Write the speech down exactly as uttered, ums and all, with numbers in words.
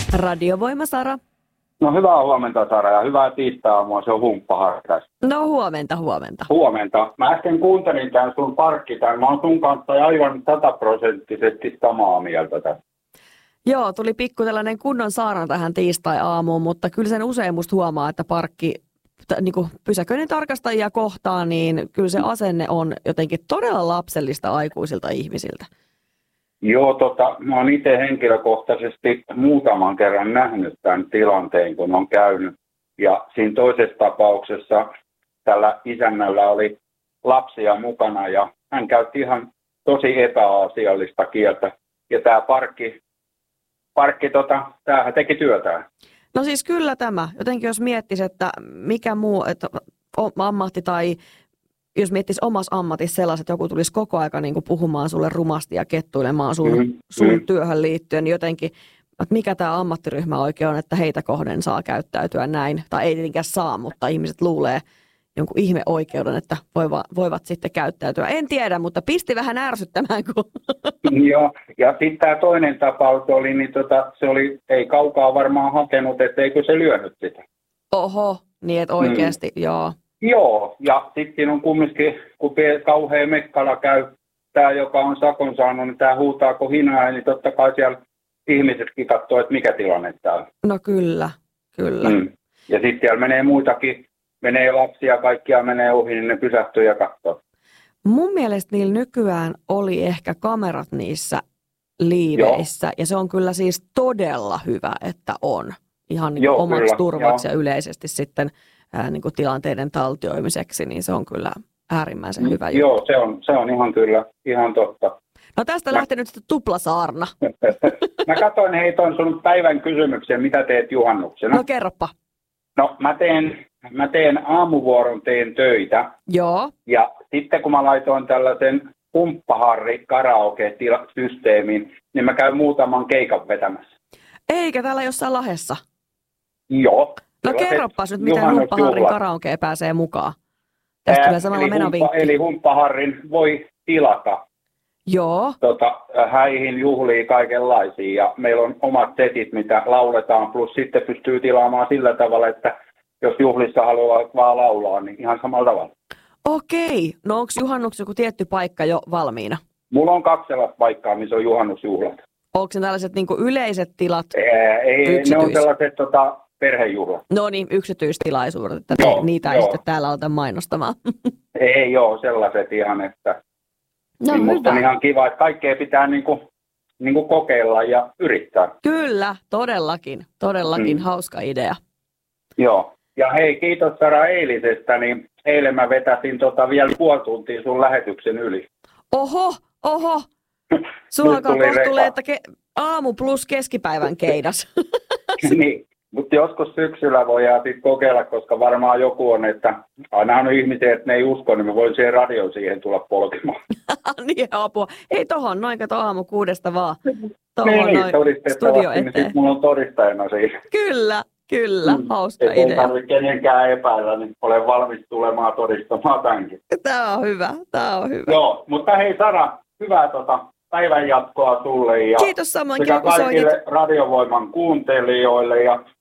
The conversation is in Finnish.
Radiovoima Sara. No hyvää huomenta Sara ja hyvää tiistai-aamua, se on Humppaharkas. No huomenta, huomenta. Huomenta. Mä äsken kuuntelin tämän sun parkki tämän. Mä oon sun kanssa aivan sataprosenttisesti samaa mieltä tästä. Joo, tuli pikku tällainen kunnon saarna tähän tiistai-aamuun, mutta kyllä sen usein musta huomaa, että parkki t- niin kuin pysäköinnin tarkastajia kohtaan, niin kyllä se asenne on jotenkin todella lapsellista aikuisilta ihmisiltä. Joo, tota, mä oon itse henkilökohtaisesti muutaman kerran nähnyt tämän tilanteen, kun on käynyt. Ja siinä toisessa tapauksessa tällä isännällä oli lapsia mukana ja hän käytti ihan tosi epäasiallista kieltä. Ja tämä parkki, parkki tota, tämähän teki työtään. No siis kyllä tämä. Jotenkin jos miettisi, että mikä muu että ammatti tai jos miettisi omassa ammatissa sellaiset, että joku tulisi koko aika niin kuin puhumaan sulle rumasti ja kettuilemaan sun, mm, sun mm. työhön liittyen, niin jotenkin, että mikä tämä ammattiryhmä oikein on, että heitä kohden saa käyttäytyä näin. Tai ei tietenkään saa, mutta ihmiset luulee jonkun ihmeoikeuden, että voiva, voivat sitten käyttäytyä. En tiedä, mutta pisti vähän ärsyttämään. Kun... Joo, ja sitten tämä toinen tapaus oli, niin tota, se oli, ei kaukaa varmaan hakenut, etteikö se lyönyt sitä. Oho, niin että oikeasti, mm. joo. Joo, ja sitten on kumminkin, kun kauhea mekkala käy, tämä joka on sakon saanut, niin tämä huutaako hinaa, niin totta kai siellä ihmisetkin katsoo, että mikä tilanne tämä on. No kyllä, kyllä. Mm. Ja sitten siellä menee muitakin, menee lapsia, kaikkia menee ohi, niin ne pysähtyy ja katsoo. Mun mielestä niillä nykyään oli ehkä kamerat niissä liiveissä, joo. Ja se on kyllä siis todella hyvä, että on. Ihan niin joo, omaksi kyllä, turvaksi joo. Ja yleisesti sitten ää, niin kuin tilanteiden taltioimiseksi, niin se on kyllä äärimmäisen mm, hyvä juttu. Joo, se on, se on ihan kyllä, ihan totta. No tästä mä... lähtee nyt sitten tuplasaarna. Mä katsoin hei ton sun päivän kysymyksen, mitä teet juhannuksena? No kerropa. No mä teen, mä teen aamuvuoron, teen töitä. Joo. Ja sitten kun mä laitoin tällaisen Humppaharri karaoke-systeemin, niin mä käyn muutaman keikan vetämässä. Eikä täällä jossain Lahdessa? Joo. No kerropas nyt, miten Humppaharrin karaoke pääsee mukaan. Tästä tulee samalla eli, menovinkki. Eli Humppaharrin voi tilata. Joo. Tota, häihin, juhliin, kaikenlaisia. Ja meillä on omat setit, mitä lauletaan. Plus sitten pystyy tilaamaan sillä tavalla, että jos juhlissa haluaa vaan laulaa, niin ihan samalla tavalla. Okei. No onko juhannuksi joku tietty paikka jo valmiina? Mulla on kaksi sellaista paikkaa, missä on juhannusjuhlat. Onko ne tällaiset niin kuin yleiset tilat? Ää, ei, ne on sellaiset tota, perhejuhlat. No niin, yksityistilaisuudet, että joo, niitä joo. Ei sitten täällä ota mainostamaan. Ei joo, sellaiset ihan, että no, niin musta on ihan kiva, että kaikkea pitää niin kuin, niin kuin kokeilla ja yrittää. Kyllä, todellakin, todellakin mm. hauska idea. Joo, ja hei, kiitos Sara eilisestä, niin eilen mä vetäsin tota vielä puoli tuntia sun lähetyksen yli. Oho, oho. Sulla kohta tulee, että ke- aamu plus keskipäivän keidas. Niin, mutta joskus syksyllä voidaan sitten kokeilla, koska varmaan joku on, että aina on ihmisiä, että ne ei usko, niin mä voin siihen radioon siihen tulla polkemaan. Niin, apua. Ei tohon, noin kato aamu kuudesta vaan. Tohon niin, noin studio eteen. Niin mulla on todistajana siinä. Kyllä, kyllä, mm. hauska ei idea. Ei tarvitse kenenkään epäillä, niin olen valmis tulemaan todistamaan tämänkin. Tämä on hyvä, tämä on hyvä. Joo, mutta hei Sara, hyvää tota päivän jatkoa sulle ja kiitos samoin, sekä kaikille Radiovoiman kuuntelijoille ja